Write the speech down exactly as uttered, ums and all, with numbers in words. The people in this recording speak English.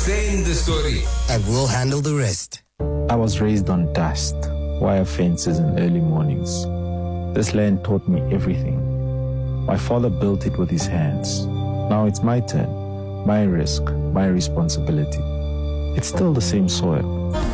Extend the story. And we'll handle the rest. I was raised on dust, wire fences and early mornings. This land taught me everything. My father built it with his hands. Now it's my turn, my risk, my responsibility. It's still the same soil.